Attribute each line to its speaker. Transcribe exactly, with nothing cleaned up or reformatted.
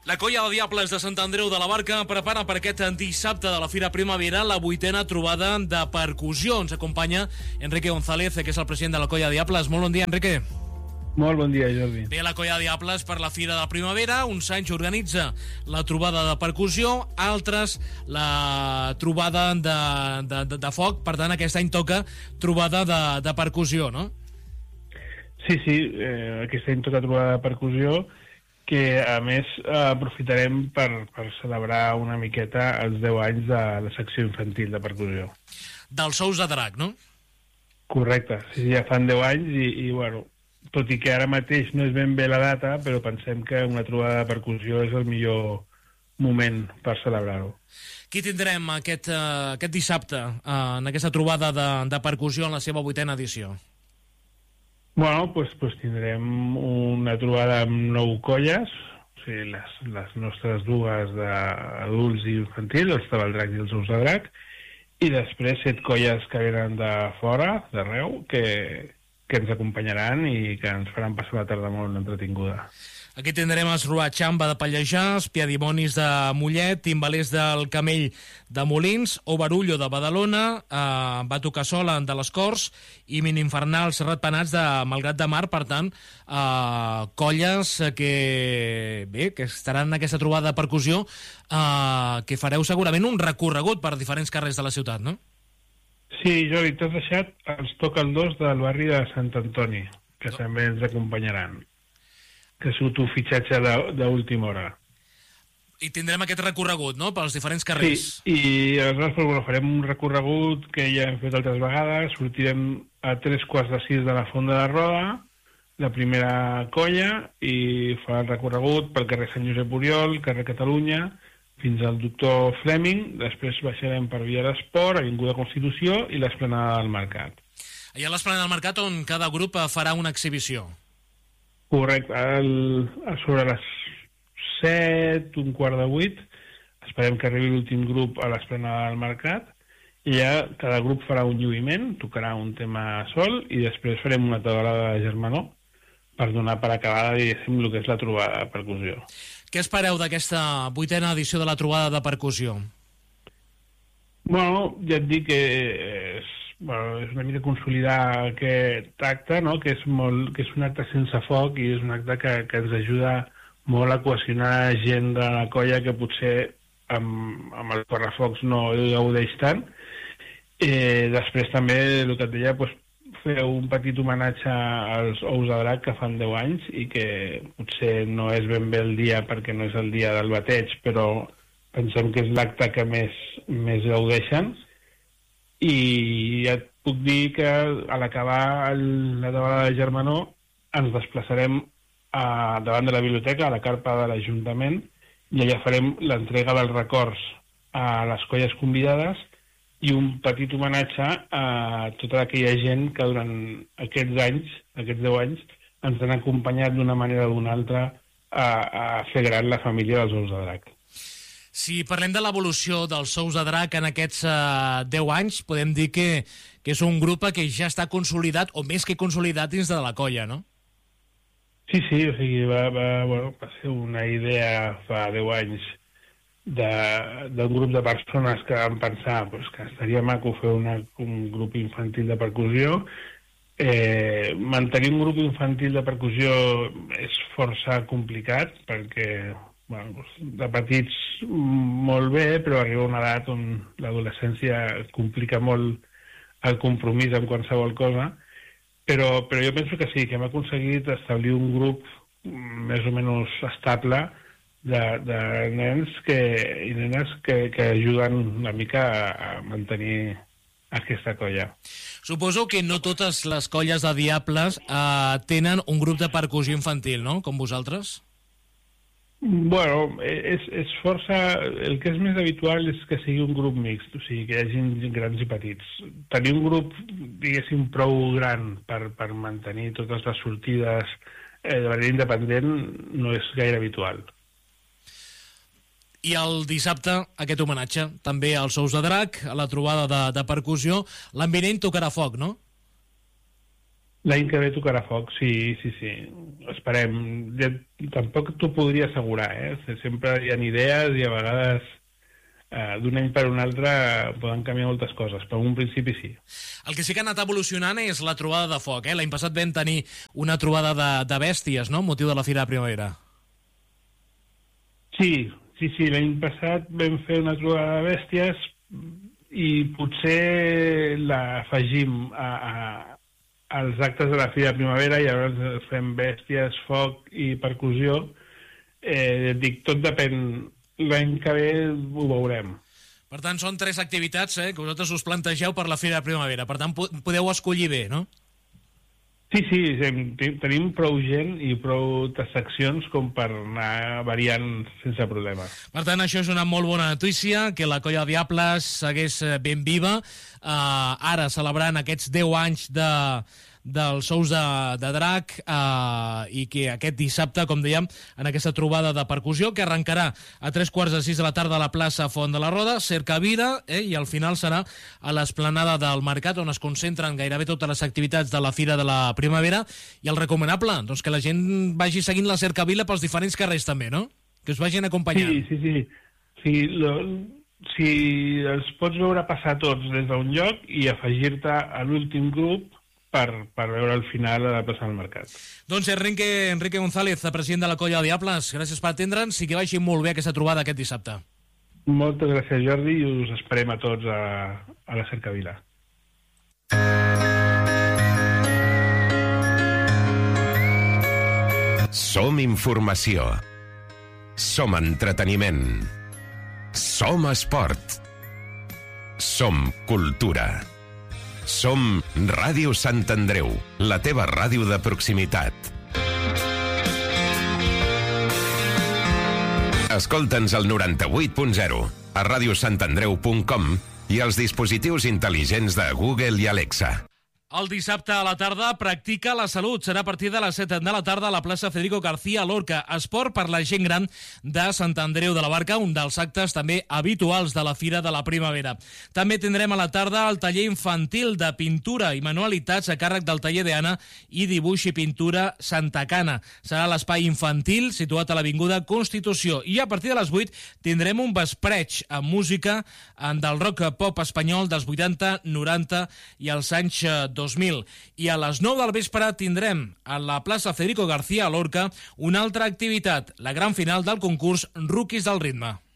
Speaker 1: La Colla de Diables de Sant Andreu de la Barca prepara per aquest dissabte de la Fira Primavera la vuitena trobada de percussió. Ens acompanya Enrique González, que és el president de la Colla de Diables. Molt bon dia, Enrique.
Speaker 2: Molt bon dia, Jordi.
Speaker 1: Ve la Colla de Diables per la Fira de Primavera. Uns anys organitza la trobada de percussió, altres la trobada de, de, de, de foc. Per tant, aquest any toca trobada de, de percussió, no?
Speaker 2: Sí, sí, eh, aquest any toca trobada de percussió, que a més eh, aprofitarem per, per celebrar una miqueta els deu anys de la secció infantil de percussió.
Speaker 1: Dels Sous de Drac, no?
Speaker 2: Correcte, sí, ja fan deu anys i, i bueno, tot i que ara mateix no és ben bé la data, però pensem que una trobada de percussió és el millor moment per celebrar-ho.
Speaker 1: Qui tindrem aquest, uh, aquest dissabte uh, en aquesta trobada de, de percussió en la seva vuitena edició?
Speaker 2: Bueno, pues, pues tindrem una trobada amb nou colles, o sigui, les, les nostres dues d'adults i infantils, els Tabaldracs i els Ous de Drac, i després set colles que venen de fora, d'arreu, que, que ens acompanyaran i que ens faran passar la tarda molt entretinguda.
Speaker 1: Aquí tindrem els Ruachamba de Pallejà, els Piadimonis de Mollet, Timbalers del Camell de Molins, Obarullo de Badalona, eh, Batucassola de les Corts i Mininfernals Ratpenats de Malgrat de Mar. Per tant, eh, colles que, bé, que estaran en aquesta trobada de percussió, eh, que fareu segurament un recorregut per diferents carrers de la ciutat, no?
Speaker 2: Sí, Jordi, t'has deixat, ens toca el dos del barri de Sant Antoni, que no. també ens acompanyaran, que és un fitxatge d'última hora.
Speaker 1: I tindrem aquest recorregut, no?, pels diferents carrers.
Speaker 2: Sí, i aleshores bueno, farem un recorregut que ja hem fet altres vegades, sortirem a tres quarts de sis de la Fonda de Roda, la primera colla, i farà el recorregut pel carrer Sant Josep Oriol, carrer Catalunya, fins al Doctor Fleming, després baixarem per Via d'Esport, Avinguda Constitució i l'Esplanada del Mercat.
Speaker 1: Allà a l'Esplanada del Mercat, on cada grup farà una exhibició.
Speaker 2: Correcte, el, sobre les set, un quart de vuit, esperem que arribi l'últim grup a l'Esplanada del Mercat, i ja cada grup farà un lluïment, tocarà un tema sol, i després farem una taulada de germanor per donar per acabada, diguéssim, el que és la trobada de percussió.
Speaker 1: Què espereu d'aquesta vuitena edició de la trobada de percussió?
Speaker 2: Bueno, ja et dic que és, bueno, és una mica consolidar aquest acte, no?, que és, molt, que és un acte sense foc i és un acte que, que ens ajuda molt a cohesionar gent de la colla que potser amb, amb el correfocs no gaudeix tant. Eh, després també, el que et deia, pues, fer un petit homenatge als Ous de Drac que fan deu anys i que potser no és ben bé el dia perquè no és el dia del bateig, però pensem que és l'acte que més, més gaudeixen. I ja et puc dir que a l'acabar la taulada de germanor ens desplaçarem a, davant de la biblioteca, a la carpa de l'Ajuntament, i allà farem l'entrega dels records a les colles convidades i un petit homenatge a tota aquella gent que durant aquests anys, aquests deu anys, ens han acompanyat d'una manera o d'una altra a, a fer gran la família dels Ous de Drac.
Speaker 1: Si parlem de l'evolució dels Ous de Drac en aquests uh, deu anys, podem dir que, que és un grup que ja està consolidat, o més que consolidat, dins de la colla, no?
Speaker 2: Sí, sí, o sigui, va, va, bueno, va ser una idea fa deu anys d'un grup de persones que van pensar pues, que estaria maco fer una, un grup infantil de percussió. Eh, mantenir un grup infantil de percussió és força complicat perquè, bueno, de petits molt bé, però arriba una edat on l'adolescència complica molt el compromís amb qualsevol cosa, però, però jo penso que sí, que hem aconseguit establir un grup més o menys estable de, de nens que, i nenes que, que ajuden una mica a, a mantenir aquesta colla.
Speaker 1: Suposo que no totes les colles de Diables eh, tenen un grup de percussió infantil, no?, com vosaltres?
Speaker 2: Bueno, és, és força... El que és més habitual és que sigui un grup mixt, o sigui, que hi hagi grans i petits. Tenir un grup, diguéssim, prou gran per, per mantenir totes les sortides eh, de manera independent no és gaire habitual.
Speaker 1: I el dissabte, aquest homenatge, també als Ous de Drac, a la trobada de, de percussió. L'any vinent tocarà foc, no?
Speaker 2: L'any que ve tocarà foc, sí, sí, sí. Esperem. Ja, tampoc t'ho podria assegurar, eh? Sempre hi ha idees i a vegades eh, d'un any per un altre poden canviar moltes coses, però en un principi sí.
Speaker 1: El que sí que ha anat evolucionant és la trobada de foc, eh? L'any passat vam tenir una trobada de, de bèsties, no?, motiu de la Fira de Primavera.
Speaker 2: Sí, sí, sí. L'any passat vam fer una trobada de bèsties i potser l'afegim a, a, als actes de la Fira de Primavera i llavors fem bèsties, foc i percussió. Eh, dic, tot depèn. L'any que ve ho veurem.
Speaker 1: Per tant, són tres activitats eh, que vosaltres us plantegeu per la Fira de Primavera. Per tant, podeu escollir bé, no?
Speaker 2: Sí, sí, tenim prou gent i prou seccions com per anar variant sense problemes.
Speaker 1: Per tant, això és una molt bona notícia, que la Colla de Diables segueix ben viva, eh, ara celebrant aquests deu anys de, dels Sous de, de Drac, eh, i que aquest dissabte, com dèiem, en aquesta trobada de percussió, que arrencarà a tres quarts de sis de la tarda a la plaça Font de la Roda, cercavila, eh, i al final serà a l'esplanada del Mercat, on es concentren gairebé totes les activitats de la Fira de la Primavera, i el recomanable, doncs que la gent vagi seguint la cercavila pels diferents carrers també, no? Que us vagin acompanyant.
Speaker 2: Sí, sí, sí. sí lo, si els pots veure passar tots des d'un lloc i afegir-te a l'últim grup per, per veure el final a la plaça del Mercat.
Speaker 1: Doncs Enrique, Enrique González, president de la Colla de Diables, gràcies per atendre'ns i que vagi molt bé aquesta trobada aquest dissabte.
Speaker 2: Moltes gràcies, Jordi, i us esperem a tots a, a la cercavila.
Speaker 3: Som informació. Som entreteniment. Som esport. Som cultura. Som Ràdio Sant Andreu, la teva ràdio de proximitat. Escolta'ns al noranta-vuit punt zero, a radiosantandreu punt com i als dispositius intel·ligents de Google i Alexa.
Speaker 1: El dissabte a la tarda practica la salut. Serà a partir de les set de la tarda a la plaça Federico García Lorca. Esport per la gent gran de Sant Andreu de la Barca, un dels actes també habituals de la Fira de la Primavera. També tindrem a la tarda el taller infantil de pintura i manualitats a càrrec del taller d'Anna i dibuix i pintura Santa Cana. Serà l'espai infantil situat a l'Avinguda Constitució. I a partir de les vuit tindrem un vespreig amb música del rock pop espanyol dels vuitanta, noranta i els anys dos mil. I a les nou del vespre tindrem a la plaça Federico García Lorca una altra activitat, la gran final del concurs Rookies del Ritme.